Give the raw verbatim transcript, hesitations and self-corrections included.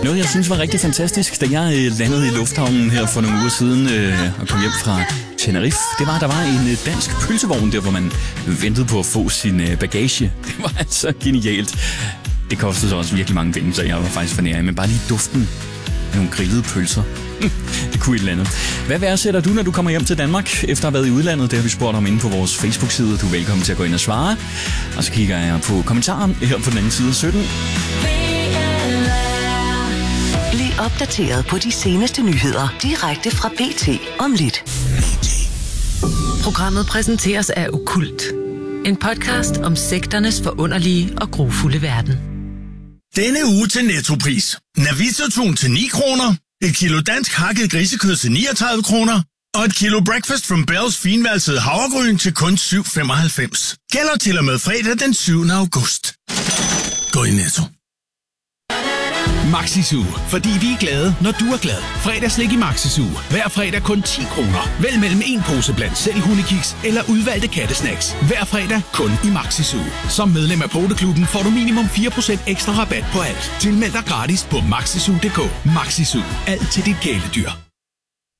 Noget, jeg synes var rigtig fantastisk, da jeg øh, landede i lufthavnen her for nogle uger siden øh, og kom hjem fra Tenerife, det var, at der var en øh, dansk pølsevogn der, hvor man ventede på at få sin øh, bagage. Det var altså genialt. Det kostede så også virkelig mange penge, så jeg var faktisk for nær, men bare lige duften af nogle grillede pølser. Det kunne et eller andet. Hvad værdsætter du, når du kommer hjem til Danmark, efter at have været i udlandet? Det har vi spurgt om inde på vores Facebook-side. Du er velkommen til at gå ind og svare. Og så kigger jeg på kommentaren her på den anden side sytten. Bliv opdateret på de seneste nyheder direkte fra B T om lidt. Programmet præsenteres af Okkult. En podcast om sekternes forunderlige og grufulde verden. Denne uge til Nettopris. Navitotun til ni kroner, et kilo dansk hakket grisekød til niogtredive kroner, og et kilo Breakfast from Bells finvalsede havregryn til kun syv femoghalvfems. Gælder til og med fredag den syvende august. Gå i Netto. Maxi-Zoo, fordi vi er glade, når du er glad. Fredagslik i Maxi-Zoo. Hver fredag kun ti kroner. Vælg mellem en pose blandt selv hundekiks eller udvalgte kattesnacks. Hver fredag kun i Maxi-Zoo. Som medlem af Poteklubben får du minimum fire procent ekstra rabat på alt. Tilmeld dig gratis på maxizoo punktum d k. Maxi-Zoo. Alt til dit kæledyr.